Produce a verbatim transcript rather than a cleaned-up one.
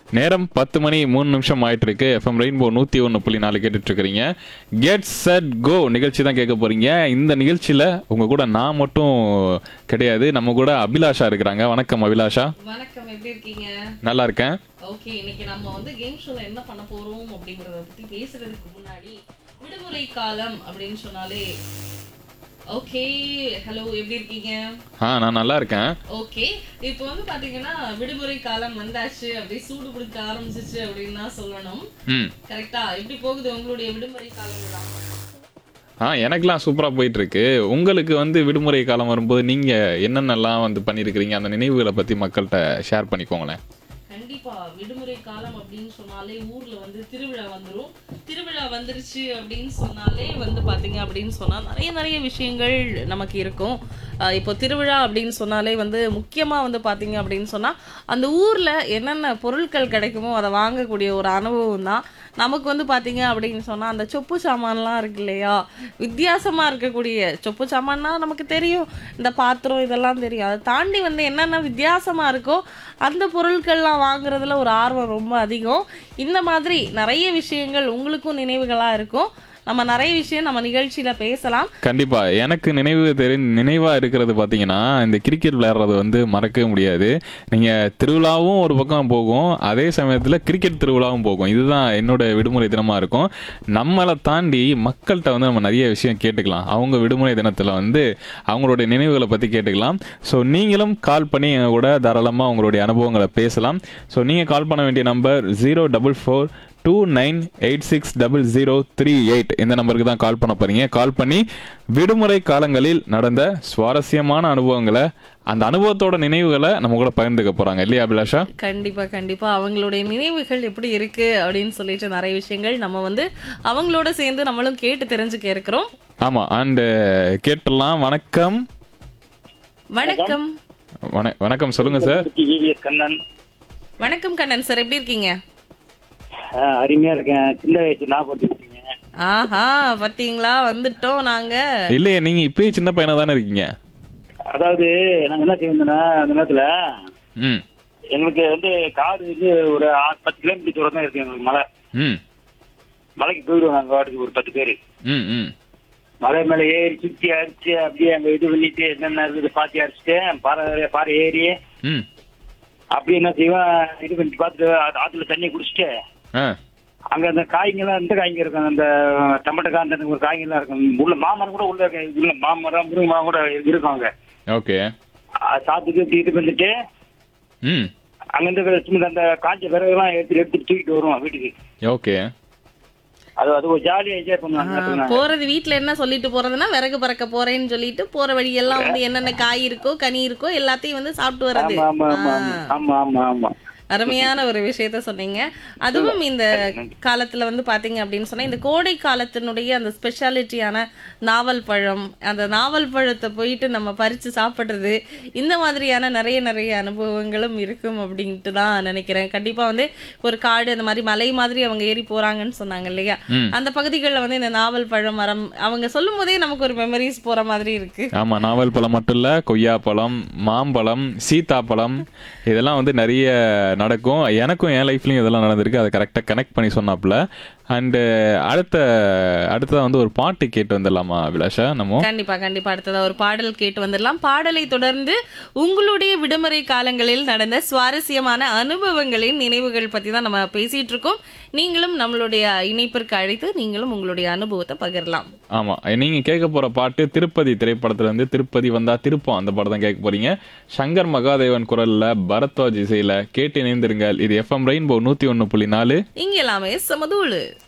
நேரம் பத்து மணி மூணு நிமிஷம் ஆயிட்டு இருக்கு. எஃப்எம் ரெயின்போ நூத்தி ஒன்று புள்ளி நாலு கேட்டுட்டு இருக்கிறீங்க. கெட் செட் கோ நிகழ்ச்சி தான் கேட்க போறீங்க. இந்த நிகழ்ச்சியில உங்க கூட நான் மட்டும் கிடையாது, நம்ம கூட அபிலாஷா இருக்கிறாங்க. வணக்கம் அபிலாஷா. வணக்கம், எப்படி இருக்கீங்க? நல்லா இருக்கேன். ஓகே, இன்னைக்கு நம்ம வந்து கேம் ஷோல என்ன பண்ண போறோம் அப்படிங்கறத பத்தி பேசுறதுக்கு முன்னாடி விடுமுறை காலம் அப்படின்னு சொன்னாலே ஓகே. ஹலோ, எப்படி இருக்கீங்க? ஆ, நான் நல்லா இருக்கேன். ஓகே, இப்போ வந்து பாத்தீங்கன்னா விடுமுறை காலம் வந்தாச்சு, அப்படியே சூடு பிடிக்க ஆரம்பிச்சிச்சு அப்படின்னு தான் சொல்லணும். ம் கரெக்டா? எப்படி போகுது உங்களுடைய விடுமுறை காலம் எல்லாம்? ஆ, எனக்கெல்லாம் சூப்பராக போயிட்டு இருக்கு. உங்களுக்கு வந்து விடுமுறை காலம் வரும்போது நீங்க என்னென்னலாம் வந்து பண்ணியிருக்கிறீங்க, அந்த நினைவுகளை பத்தி மக்கள்கிட்ட ஷேர் பண்ணிக்கோங்களேன். கண்டிப்பா, விடுமுறை காலம் அப்படின்னு சொன்னாலே ஊர்ல வந்து திருவிழா வந்துரும். திருவிழா வந்துருச்சு அப்படின்னு சொன்னாலே வந்து பாத்தீங்க அப்படின்னு சொன்னா நிறைய நிறைய விஷயங்கள் நமக்கு இருக்கும். ஆஹ் இப்போ திருவிழா அப்படின்னு சொன்னாலே வந்து முக்கியமா வந்து பாத்தீங்க அப்படின்னு சொன்னா அந்த ஊர்ல என்னென்ன பொருட்கள் கிடைக்குமோ அதை வாங்கக்கூடிய ஒரு அனுபவம் தான். நமக்கு வந்து பாத்தீங்க அப்படின்னு சொன்னா அந்த சொப்பு சாமான்லாம் இருக்கு இல்லையா, வித்தியாசமா இருக்கக்கூடிய சொப்பு சாமான்னா நமக்கு தெரியும், இந்த பாத்திரம் இதெல்லாம் தெரியும். அதை தாண்டி வந்து என்னென்ன வித்தியாசமா இருக்கோ அந்த பொருட்கள்லாம் வாங்குறதுல ஒரு ஆர்வம் ரொம்ப அதிகம். இந்த மாதிரி நிறைய விஷயங்கள் உங்களுக்கும் நினைவுகளா இருக்கும். நம்ம நிறைய விஷயம் நம்ம நிகழ்ச்சியில பேசலாம். கண்டிப்பா. எனக்கு நினைவு தெரி நினைவா இருக்கிறது பாத்தீங்கன்னா, இந்த கிரிக்கெட் விளையாடுறது வந்து மறக்கவே முடியாது. நீங்க திருவிழாவும் ஒரு பக்கம் போகும், அதே சமயத்துல கிரிக்கெட் திருவிழாவும் போகும். இதுதான் என்னோட விடுமுறை தினமா இருக்கும். நம்மளை தாண்டி மக்கள்கிட்ட வந்து நம்ம நிறைய விஷயம் கேட்டுக்கலாம். அவங்க விடுமுறை தினத்துல வந்து அவங்களுடைய நினைவுகளை பத்தி கேட்டுக்கலாம். ஸோ நீங்களும் கால் பண்ணி எங்க கூட தாராளமா உங்களுடைய அனுபவங்களை பேசலாம். ஸோ நீங்க கால் பண்ண வேண்டிய number zero double four two nine eight six double zero three eight. இந்த நம்பருக்கு தான் கால் பண்ண போறீங்க. கால் பண்ணி விடுமுறை காலங்களில் நடந்த சுவாரஸ்யமான அனுபவங்களை, அந்த அனுபவத்தோட நினைவுகளை நம்ம கூட பகிர்ந்துக்க போறாங்க இல்லையா அபிலாஷா? கண்டிப்பா கண்டிப்பா அவங்களுடைய நினைவுகள் எப்படி இருக்கு அப்படின்னு சொல்லிட்டு நிறைய விஷயங்கள் நம்ம வந்து அவங்களோட சேர்ந்து நம்மளும் கேட்டு தெரிஞ்சுக்க இருக்கிறோம். ஆமா, அண்ட் கேட்டலாம். வணக்கம். வணக்கம். வண- வணக்கம், சொல்லுங்க சார். கண்ணன். வணக்கம் கண்ணன் சார், எப்படி இருக்கீங்க? ஆ, அருமையா இருக்கேன். சின்ன வயசு ஞாபகப்படுத்திருக்கீங்க. ஆஹா, பாத்தீங்களா, வந்துட்டோம் நாங்க. இல்லையே, நீங்க இப்பயே சின்ன பையனா தானே இருக்கீங்க. அதாவது நாங்க என்ன செய்வோம்னா, அந்த நேரத்துல ம் எங்களுக்கு வந்து காடு வந்து ஒரு ஆ- பத்து கிலோமீட்டர் தூரம் தான் இருக்கு எங்களுக்கு மலை. ம் மலைக்கு போயிடுவோம் நாங்க வாட்டுக்கு ஒரு பத்து பேர். ம் ம் மலை மேல ஏறி சுத்தி அடிச்சு அப்படியே அங்க இது பண்ணிட்டு என்னென்ன இருக்குது பாத்தி அடிச்சுட்டு பாறை பாறை ஏறி ம் அப்படியே என்ன செய்வோம், இது பண்ணிட்டு பார்த்துட்டு ஆ- ஆத்துல தண்ணி குடிச்சிட்டு ஆ அங்க அந்த காய்ங்கெல்லாம் இந்த காய்ங்க இருக்கும், அந்த டமாட்டோ காய் அந்த ஒரு காய்ங்கெல்லாம் இருக்கும். உள்ள மாமரம் கூட உள்ள இருக்கு. உள்ள மாமரம் முருங்கை மரம் கூட இருக்கும் அங்க. ஓகே. அது சாப்பிட்டுட்டு இப்படி இது பண்ணிட்டு ம் அங்கிருந்து சும்மா அந்த காஞ்ச விறகுலாம் எடுத்து எடுத்து தூக்கிட்டு வருவோம் வீட்டுக்கு. ஓகே. அது அது ஒரு ஜாலியா என்ஜாய் பண்ணுவாங்க. போறது வீட்டுல என்ன சொல்லிட்டு போறதுன்னா விறகு பறக்க போறேன்னு சொல்லிட்டு போற வழியெல்லாம் வந்து என்னென்ன காய் இருக்கோ கனி இருக்கோ எல்லாத்தையும் வந்து சாப்பிட்டு வர்றது. ஆமா ஆமா ஆமா ஆ. ஆமா ஆமா ஆமா. அருமையான ஒரு விஷயத்த சொன்னீங்க. அதுவும் இந்த காலத்துல வந்து பாத்தீங்க அப்படின்னு சொன்னா இந்த கோடை காலத்தினுடைய அந்த ஸ்பெஷாலிட்டியான நாவல் பழம், அந்த நாவல் பழத்தை போயிட்டு நம்ம பறிச்சு சாப்பிடுறது, இந்த மாதிரியான நிறைய நிறைய அனுபவங்களும் இருக்கும் அப்படின்ட்டு தான் நினைக்கிறேன். கண்டிப்பா வந்து ஒரு காடு அந்த மாதிரி மலை மாதிரி அவங்க ஏறி போறாங்கன்னு சொன்னாங்க இல்லையா, ம் அந்த பகுதிகளில் வந்து இந்த நாவல் பழம் மரம் அவங்க சொல்லும் போதே நமக்கு ஒரு மெமரிஸ் போற மாதிரி இருக்கு. ஆமா, நாவல் பழம் மட்டும் இல்ல, கொய்யாப்பழம், மாம்பழம், சீத்தாப்பழம், இதெல்லாம் வந்து நிறைய நடக்கும். எனக்கும் என் லைஃப்லயும் இதெல்லாம் நடந்திருக்கு. அதை கரெக்டாக கனெக்ட் பண்ணி சொன்னாப்புல. அண்டு அடுத்த அடுத்ததான் வந்து ஒரு பாட்டு கேட்டு வந்துடலாமா அபிலாஷா நம்ம? கண்டிப்பா கண்டிப்பா அடுத்ததா ஒரு பாடல் கேட்டு வந்துடலாம். பாடலை தொடர்ந்து உங்களுடைய விடுமுறை காலங்களில் நடந்த சுவாரஸ்யமான அனுபவங்களின் நினைவுகள் பத்தி தான் நம்ம பேசிட்டு இருக்கோம். நீங்களும் நம்மளுடைய இணைப்பிற்கு அழைத்து நீங்களும் உங்களுடைய அனுபவத்தை பகிரலாம். ஆமா, நீங்க கேட்க போற பாட்டு திருப்பதி திரைப்படத்துல இருந்து திருப்பதி வந்தா திருப்பம், அந்த படம் தான் கேட்க போறீங்க. சங்கர் மகாதேவன் குரல்ல, பரத்வாஜ் இசையில கேட்டு இணைந்திருங்கள். இது எஃப்எம் ரெயின்போ நூத்தி ஒன்னு புள்ளி நாலு. இங்க எல்லாமே சமதூளு.